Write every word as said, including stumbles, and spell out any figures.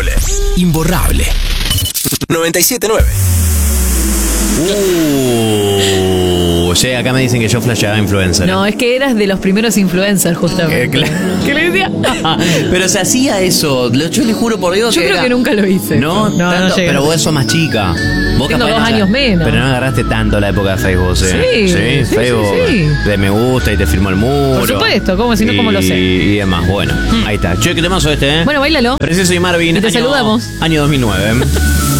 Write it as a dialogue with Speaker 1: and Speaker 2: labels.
Speaker 1: Imborrable. Imborrable. noventa y siete nueve.
Speaker 2: Uh, sí, acá me dicen que yo flasheaba influencer.
Speaker 3: No, es que eras de los primeros influencers, justamente.
Speaker 2: Eh, claro. ¿Qué le decía? Pero se hacía eso. Lo- Yo le juro por Dios
Speaker 3: Yo
Speaker 2: que
Speaker 3: creo
Speaker 2: era-
Speaker 3: que nunca lo hice.
Speaker 2: No,
Speaker 3: no,
Speaker 2: tanto,
Speaker 3: no llegué.
Speaker 2: pero vos sos más chica. Vos
Speaker 3: Tengo
Speaker 2: capaz
Speaker 3: dos
Speaker 2: no-
Speaker 3: años menos.
Speaker 2: Pero no agarraste tanto la época de Facebook, ¿sí?
Speaker 3: Sí, sí, sí,
Speaker 2: Facebook.
Speaker 3: sí.
Speaker 2: De me gusta y te firmó el muro.
Speaker 3: Por supuesto, ¿cómo si no, cómo lo sé?
Speaker 2: Y demás, bueno. Ahí está. Che, qué temazo este, ¿eh?
Speaker 3: Bueno, bailalo.
Speaker 2: Precioso y Marvin.
Speaker 3: Y te
Speaker 2: año-
Speaker 3: saludamos.
Speaker 2: Año dos mil nueve.